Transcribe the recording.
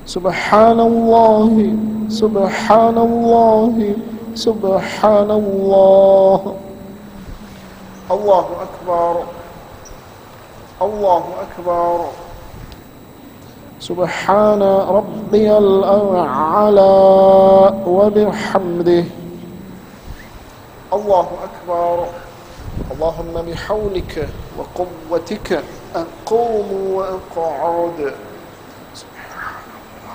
سبحان الله سبحان الله سبحان الله. الله أكبر الله أكبر. سبحان ربي الأعلى وبحمده. الله أكبر. اللهم بحولك وقوتك أقوم وأقعد.